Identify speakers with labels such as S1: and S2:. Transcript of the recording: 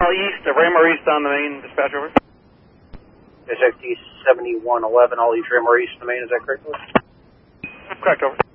S1: All East, Raymore East on the main, dispatch over.
S2: SXT 7111, all East Raymore East on the main, is that correct?
S1: Correct, over.